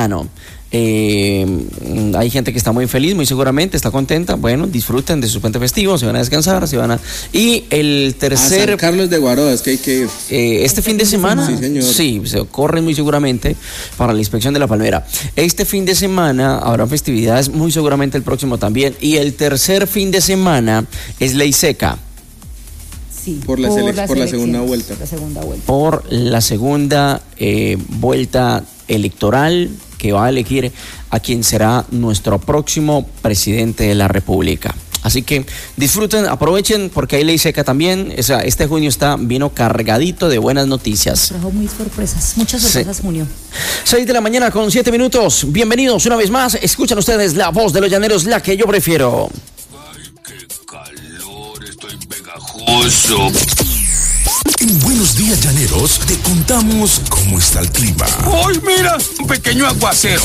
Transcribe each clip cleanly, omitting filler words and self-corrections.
temprano. Hay gente que está muy feliz, muy seguramente, está contenta. Bueno, disfruten de su puente festivo, se van a descansar, Y el tercer... San Carlos de Guaroa, es que hay que ir. Este fin de semana, sí, señor. Sí, se corren muy seguramente para la inspección de la palmera. Este fin de semana habrá festividades, muy seguramente el próximo también. Y el tercer fin de semana es ley seca. Sí, por la segunda vuelta. Por la segunda vuelta electoral, que va a elegir a quien será nuestro próximo presidente de la República. Así que disfruten, aprovechen, porque hay ley seca también. Este junio vino cargadito de buenas noticias. Trajo muchas sorpresas junio. 6 de la mañana con 7 minutos. Bienvenidos una vez más. Escuchan ustedes la voz de los llaneros, la que yo prefiero. Ay, qué calor, estoy pegajoso. En Buenos Días Llaneros te contamos cómo está el clima. ¡Ay, mira! Un pequeño aguacero.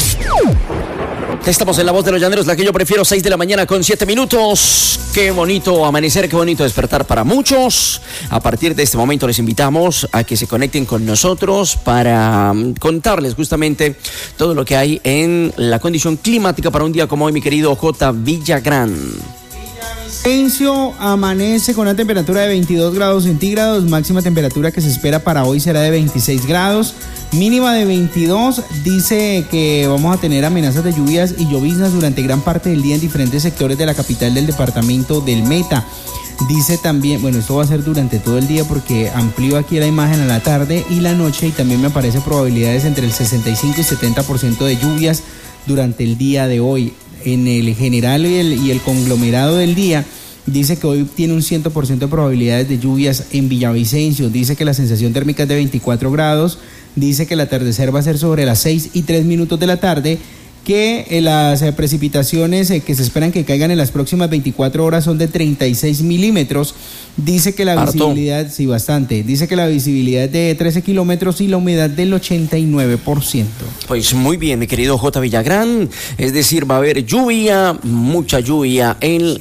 Estamos en la voz de los llaneros, la que yo prefiero, 6 de la mañana con 7 minutos. Qué bonito amanecer, qué bonito despertar para muchos. A partir de este momento les invitamos a que se conecten con nosotros para contarles justamente todo lo que hay en la condición climática para un día como hoy, mi querido J. Villagrán. Villavicencio amanece con una temperatura de 22 grados centígrados, máxima temperatura que se espera para hoy será de 26 grados, mínima de 22. Dice que vamos a tener amenazas de lluvias y lloviznas durante gran parte del día en diferentes sectores de la capital del departamento del Meta. Dice también, bueno, esto va a ser durante todo el día porque amplío aquí la imagen a la tarde y la noche, y también me aparecen probabilidades entre el 65 y 70% de lluvias durante el día de hoy. En el general y el conglomerado del día, dice que hoy tiene un 100% de probabilidades de lluvias en Villavicencio. Dice que la sensación térmica es de 24 grados. Dice que el atardecer va a ser sobre las 6:03 de la tarde. Que las precipitaciones que se esperan que caigan en las próximas 24 horas son de 36 milímetros. Dice que la visibilidad, sí, bastante. Dice que la visibilidad es de 13 kilómetros y la humedad del 89%. Pues muy bien, mi querido J. Villagrán. Es decir, va a haber lluvia, mucha lluvia en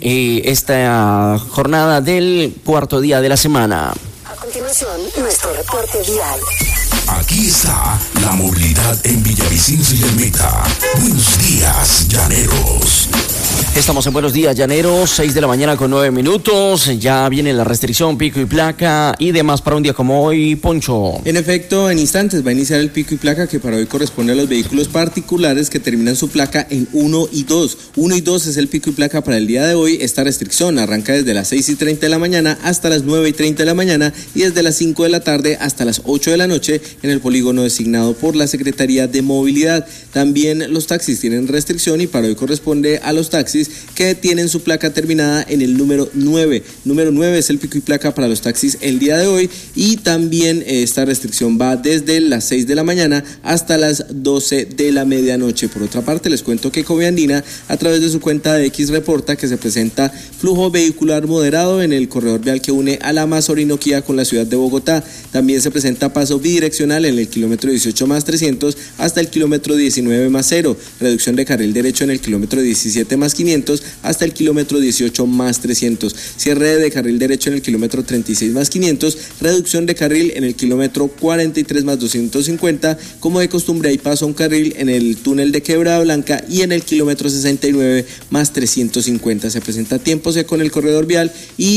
esta jornada del cuarto día de la semana. A continuación, nuestro reporte vial. Aquí está la movilidad en Villavicencio y el Meta. Buenos días, llaneros. Estamos en Buenos Días Llaneros, 6 de la mañana con 9 minutos. Ya viene la restricción, pico y placa y demás para un día como hoy, Poncho. En efecto, en instantes va a iniciar el pico y placa que para hoy corresponde a los vehículos particulares que terminan su placa en 1 y 2. 1 y 2 es el pico y placa para el día de hoy. Esta restricción arranca desde las 6:30 de la mañana hasta las 9:30 de la mañana y desde las 5 de la tarde hasta las 8 de la noche en el polígono designado por la Secretaría de Movilidad. También los taxis tienen restricción y para hoy corresponde a los taxis que tienen su placa terminada en el número 9. Número 9 es el pico y placa para los taxis el día de hoy y también esta restricción va desde las 6 de la mañana hasta las 12 de la medianoche. Por otra parte, les cuento que Coviandina a través de su cuenta de X reporta que se presenta flujo vehicular moderado en el corredor vial que une a la Orinoquía con la ciudad de Bogotá. También se presenta paso bidireccional en el kilómetro 18 más 300 hasta el kilómetro 19 más 0, reducción de carril derecho en el kilómetro 17 más 500 hasta el kilómetro 18 más 300, cierre de carril derecho en el kilómetro 36 más 500, reducción de carril en el kilómetro 43 más 250, como de costumbre hay paso a un carril en el túnel de Quebrada Blanca y en el kilómetro 69 más 350. Se presenta tiempo seco en el corredor vial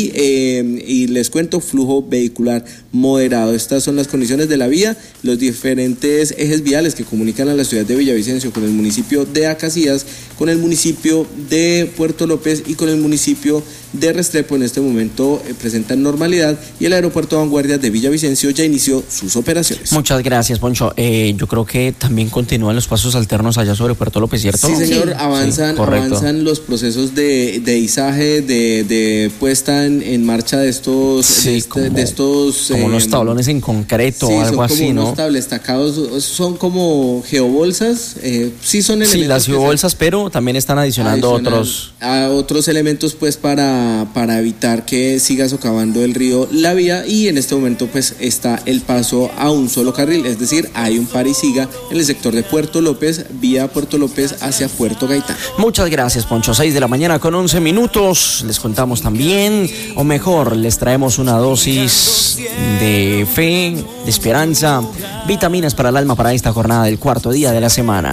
y les cuento flujo vehicular moderado. Estas son las condiciones de la vía, los diferentes ejes viales que comunican a la ciudad de Villavicencio con el municipio de Acacías, con el municipio de Puerto López y con el municipio de Restrepo. En este momento presentan normalidad y el aeropuerto Vanguardia de Villavicencio ya inició sus operaciones. Muchas gracias, Poncho. Yo creo que también continúan los pasos alternos allá sobre Puerto López, ¿cierto? Sí, señor, sí. Avanzan los procesos de izaje, de puesta en marcha de estos, sí, como unos tablones en concreto, sí, o algo así, ¿no? Sí, son como unos tablestacados, son como geobolsas, sí son elementos. Sí, las geobolsas, pero también están adicionando otros elementos pues para evitar que siga socavando el río la vía, y en este momento pues está el paso a un solo carril, es decir, hay un par y siga en el sector de Puerto López, vía Puerto López hacia Puerto Gaitán. Muchas gracias, Poncho. 6 de la mañana con 11 minutos. Les contamos también, o mejor, les traemos una dosis de fe, de esperanza, vitaminas para el alma para esta jornada del cuarto día de la semana.